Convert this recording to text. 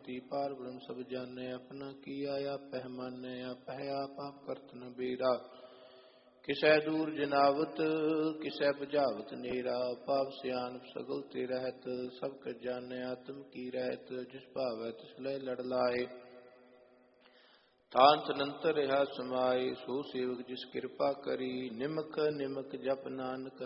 रीति पार ब्रह्म सब जाने अपना किया या पहमाने या पहया पाप करत न बेरा किसै दूर जनावत किसै बुझावत नेरा पाप सियान सगल ते रहत सब कर जाने आत्म की रहत जिस भावै तिस लय लड़ लाए ਤਾਨ ਤਨੰਤਰ ਰਹਾ ਸਮਾਏ ਸੋ ਸੇਵਕ ਜਿਸ ਕਿਰਪਾ ਕਰੀ ਨਿਮਕ ਨਿਮਕ ਜਪ ਨਾਨਕ